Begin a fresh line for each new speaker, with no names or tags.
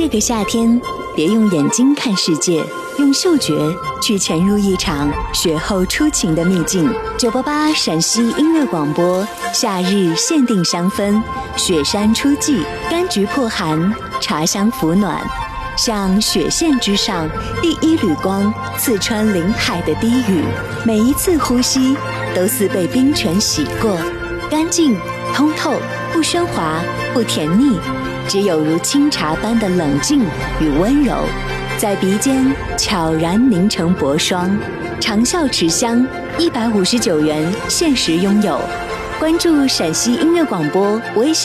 这个夏天，别用眼睛看世界，用嗅觉去潜入一场雪后初晴的秘境。988陕西音乐广播，夏日限定香氛，雪山初霁，柑橘破寒，茶香抚暖。像雪线之上第一缕光，刺穿林海的低语，每一次呼吸都似被冰泉洗过，干净通透，不喧哗，不甜腻，只有如清茶般的冷静与温柔，在鼻间悄然凝成薄霜。长效持香，159元限时拥有。关注陕西音乐广播微信